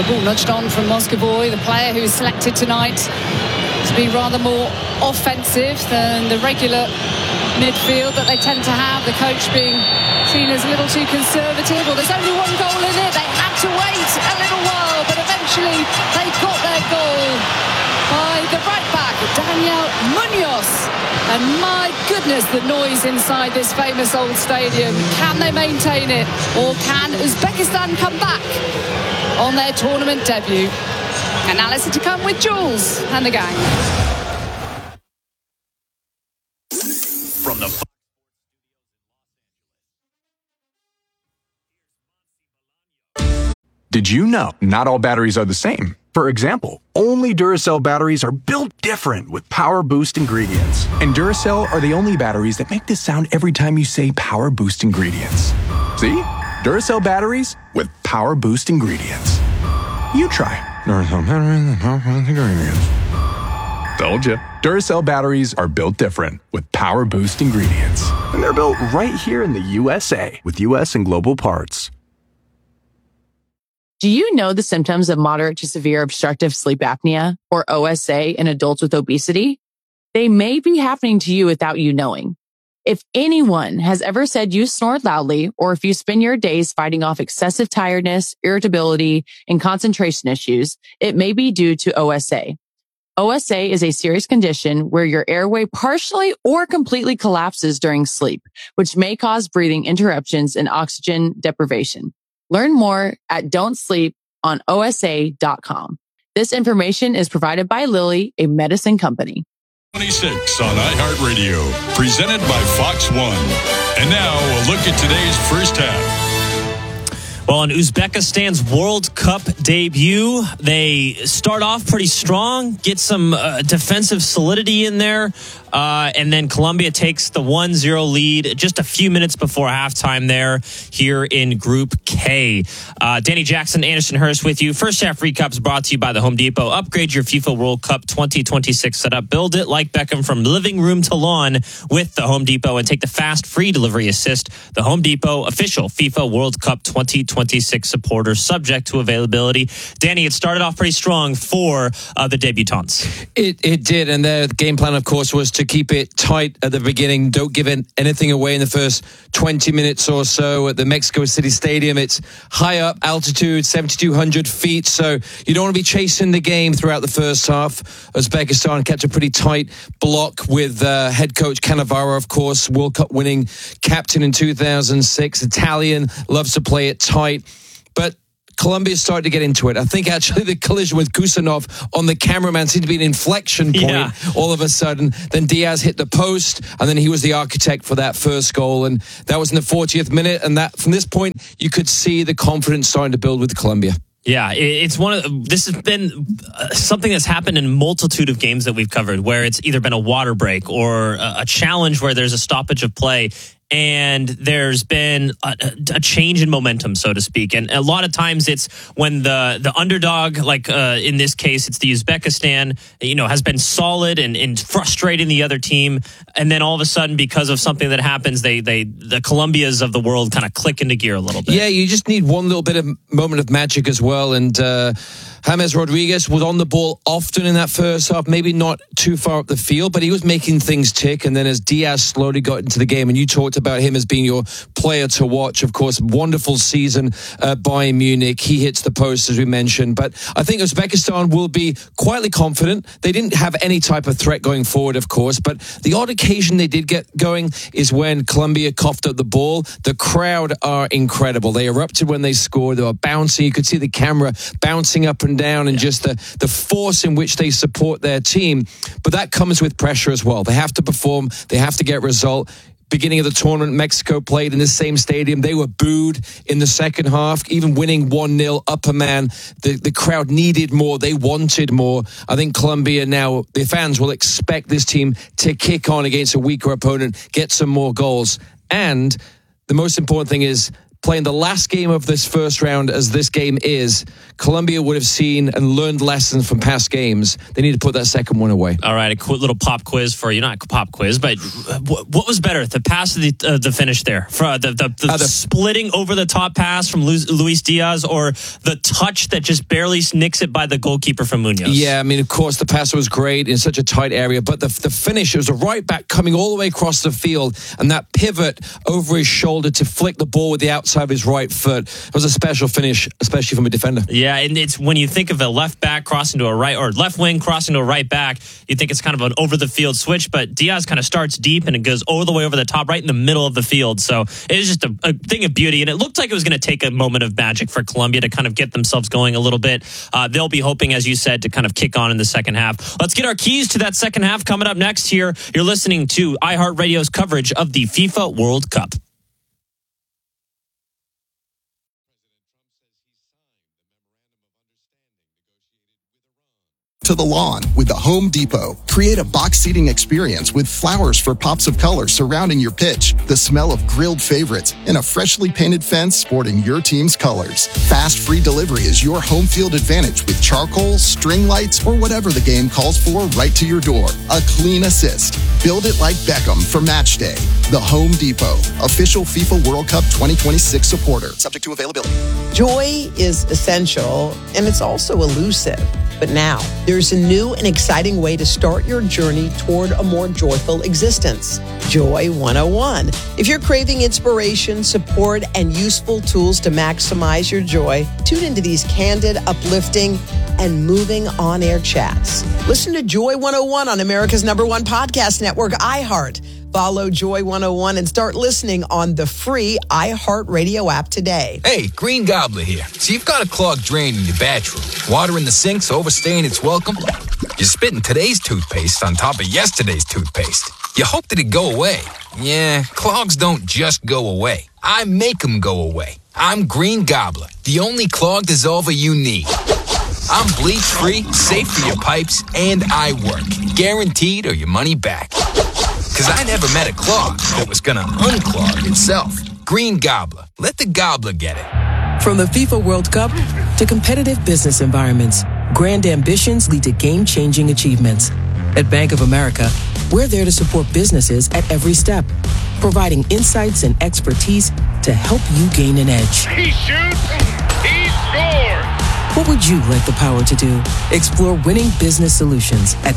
the ball nudged on from Moscovoy, the player who was selected tonight to be rather more offensive than the regular midfield that they tend to have. The coach being seen as a little too conservative. Well, there's only one goal in it. They had to wait a little while, but eventually they got their goal by the right back, Daniel Munoz. And my goodness, the noise inside this famous old stadium. Can they maintain it, or can Uzbekistan come back on their tournament debut? Analysis to come with Jules and the gang. From the Did you know not all batteries are the same? For example, only Duracell batteries are built different with Power Boost ingredients. And Duracell are the only batteries that make this sound every time you say Power Boost ingredients. See? Duracell batteries with Power Boost ingredients. You try. Duracell batteries with Power Boost ingredients. Told ya. Duracell batteries are built different with Power Boost ingredients. And they're built right here in the USA with US and global parts. Do you know the symptoms of moderate to severe obstructive sleep apnea, or OSA, in adults with obesity? They may be happening to you without you knowing. If anyone has ever said you snore loudly, or if you spend your days fighting off excessive tiredness, irritability, and concentration issues, it may be due to OSA. OSA is a serious condition where your airway partially or completely collapses during sleep, which may cause breathing interruptions and oxygen deprivation. Learn more at don'tsleeponosa.com. This information is provided by Lilly, a medicine company. 26 on iHeartRadio, presented by Fox One. And now a look at today's first half. Well, in Uzbekistan's World Cup debut, they start off pretty strong, get some defensive solidity in there, and then Colombia takes the 1-0 lead just a few minutes before halftime there here in Group K. Danny Jackson, Anderson Hurst with you. First half recaps brought to you by the Home Depot. Upgrade your FIFA World Cup 2026 setup. Build it like Beckham from living room to lawn with the Home Depot and take the fast free delivery assist. The Home Depot official FIFA World Cup 2026 supporter, subject to availability. Danny, it started off pretty strong for the debutants. It did, and their game plan, of course, was to keep it tight at the beginning. Don't give anything away in the first 20 minutes or so at the Mexico City Stadium. It's high up altitude, 7,200 feet, so you don't want to be chasing the game throughout the first half. Uzbekistan kept a pretty tight block with head coach Cannavaro, of course, World Cup winning captain in 2006. Italian, loves to play it tight. But Colombia started to get into it. I think actually the collision with Kusanov on the cameraman seemed to be an inflection point all of a sudden. Then Diaz hit the post, and then he was the architect for that first goal. And that was in the 40th minute. And that from this point, you could see the confidence starting to build with Colombia. Yeah, it's this has been something that's happened in a multitude of games that we've covered, where it's either been a water break or a challenge where there's a stoppage of play, and there's been a change in momentum, so to speak. And a lot of times it's when the underdog, like in this case, it's the Uzbekistan, has been solid and frustrating the other team. And then all of a sudden, because of something that happens, the Colombias of the world kind of click into gear a little bit. Yeah, you just need one little bit of moment of magic as well. And James Rodriguez was on the ball often in that first half, maybe not too far up the field, but he was making things tick. And then as Diaz slowly got into the game, and you talked about him as being your player to watch, of course, wonderful season by Munich. He hits the post, as we mentioned. But I think Uzbekistan will be quietly confident. They didn't have any type of threat going forward, of course, but the odd occasion they did get going is when Colombia coughed up the ball. The crowd are incredible. They erupted when they scored. They were bouncing. You could see the camera bouncing up and down, and just the force in which they support their team. But that comes with pressure as well. They have to perform. They have to get result. Beginning of the tournament, Mexico played in the same stadium. They were booed in the second half, even winning 1-0 up a man. The crowd needed more. They wanted more. I think Colombia now, the fans will expect this team to kick on against a weaker opponent, get some more goals. And the most important thing is playing the last game of this first round as this game is, Colombia would have seen and learned lessons from past games. They need to put that second one away. All right, a quick little pop quiz for you. Not pop quiz, but what was better, the pass or the finish there? For the splitting over the top pass from Luis Diaz, or the touch that just barely nicks it by the goalkeeper from Munoz? Yeah, I mean, of course, the pass was great in such a tight area, but the finish, it was a right back coming all the way across the field, and that pivot over his shoulder to flick the ball with the outside of his right foot. It was a special finish, especially from a defender. Yeah, and it's when you think of a left back crossing to a right, or left wing crossing to a right back, you think it's kind of an over the field switch, but Diaz kind of starts deep and it goes all the way over the top, right in the middle of the field. So it was just a thing of beauty, and it looked like it was going to take a moment of magic for Colombia to kind of get themselves going a little bit. They'll be hoping, as you said, to kind of kick on in the second half. Let's get our keys to that second half coming up next here. You're listening to iHeartRadio's coverage of the FIFA World Cup. To the lawn with the Home Depot. Create a box seating experience with flowers for pops of color surrounding your pitch, the smell of grilled favorites, and a freshly painted fence sporting your team's colors. Fast free delivery is your home field advantage with charcoal, string lights, or whatever the game calls for right to your door. A clean assist. Build it like Beckham for match day. The Home Depot, official FIFA World Cup 2026 supporter. Subject to availability. Joy is essential, and it's also elusive. But now, there's a new and exciting way to start your journey toward a more joyful existence. Joy 101. If you're craving inspiration, support, and useful tools to maximize your joy, tune into these candid, uplifting, and moving on-air chats. Listen to Joy 101 on America's #1 podcast network, iHeart. Follow Joy 101 and start listening on the free iHeartRadio app today. Hey, Green Gobbler here. So you've got a clogged drain in your bathroom. Water in the sink's overstaying its welcome. You're spitting today's toothpaste on top of yesterday's toothpaste. You hope that it go away. Yeah, clogs don't just go away. I make them go away. I'm Green Gobbler, the only clog dissolver you need. I'm bleach-free, safe for your pipes, and I work. Guaranteed or your money back. Because I never met a clog that was going to unclog itself. Green Gobbler. Let the gobbler get it. From the FIFA World Cup to competitive business environments, grand ambitions lead to game-changing achievements. At Bank of America, we're there to support businesses at every step, providing insights and expertise to help you gain an edge. He shoots, he scores! What would you like the power to do? Explore winning business solutions at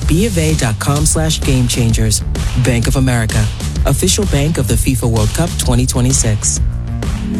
BofA.com/gamechangers. Bank of America, official bank of the FIFA World Cup 2026.